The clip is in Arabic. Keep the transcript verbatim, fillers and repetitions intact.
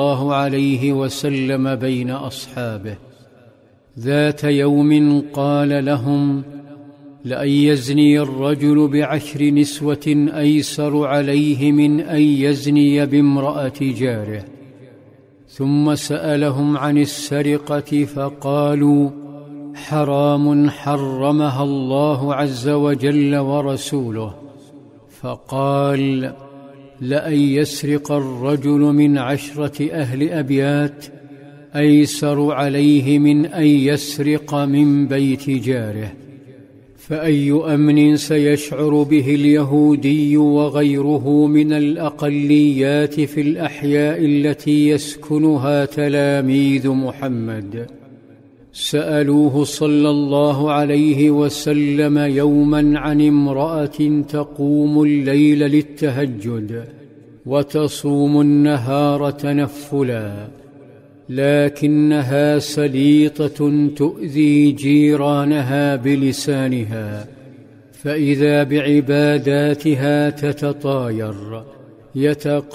الله عليه وسلم بين أصحابه. ذات يوم قال لهم: لأن يزني الرجل بعشر نسوة أيسر عليه من أن يزني بامرأة جاره. ثم سألهم عن السرقة فقالوا: حرام حرمها الله عز وجل ورسوله. فقال: لأن يسرق الرجل من عشرة أهل أبيات أيسر عليه من أن يسرق من بيت جاره. فأي أمن سيشعر به اليهودي وغيره من الأقليات في الأحياء التي يسكنها تلاميذ محمد؟ سألوه صلى الله عليه وسلم يوما عن امرأة تقوم الليل للتهجد وتصوم النهار تنفلا، لكنها سليطة تؤذي جيرانها بلسانها، فإذا بعباداتها تتطاير يتق